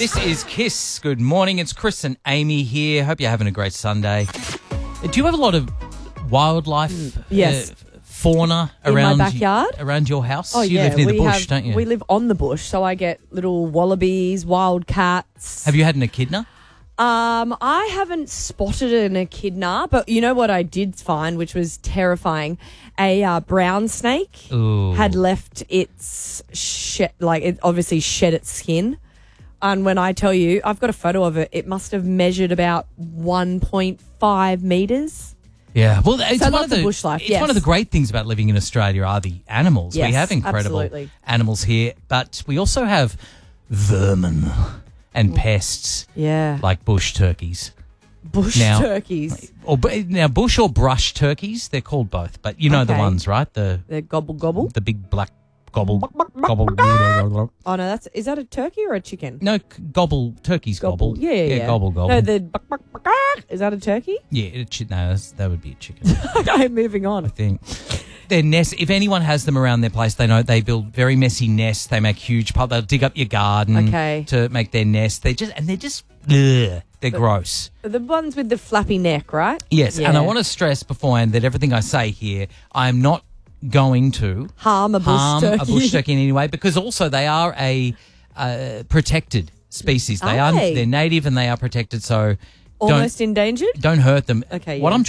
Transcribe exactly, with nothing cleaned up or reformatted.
This is Kiss. Good morning. It's Chris and Amy here. Hope you're having a great Sunday. Do you have a lot of wildlife, Yes. uh, fauna In my around backyard? around your house? Oh, you yeah. live near we the bush, have, don't you? We live on the bush, so I get little wallabies, wild cats. Have you had an echidna? Um, I haven't spotted an echidna, but you know what I did find, which was terrifying? A uh, brown snake Ooh. had left its shed, like it obviously shed its skin. And when I tell you, I've got a photo of it, it must have measured about one point five metres. Yeah, well, it's So one lots of the of bush life, It's yes. one of the great things about living in Australia are the animals. We Yes, have incredible absolutely. animals here, but we also have vermin and pests Yeah. like bush turkeys. Bush now- turkeys. Or bu- now, bush or brush turkeys, they're called both, but you know the Okay. ones, right? The They're gobble gobble. the big black gobble gobble. gobble. Oh, no, that's is that a turkey or a chicken? No, c- gobble turkeys gobble. Yeah, yeah, yeah. gobble gobble. No, the buck, buck, buck, buck. Is that a turkey? yeah, it, chi- no, that's- that would be a chicken. Okay, moving on. I think. Their nest, if anyone has them around their place, they know they build very messy nests. They make huge pub. They'll dig up your garden Okay. to make their nest. They just and they're just ugh, they're gross. The ones with the flappy neck, right? Yes, and I Yeah. want to stress beforehand that everything I say here, I am not going to harm a bush harm turkey. a bush turkey in any way because also they are a uh, protected species. They are Aye. they're native and they are protected. So Almost endangered. don't don't hurt them. Okay, What yeah. I'm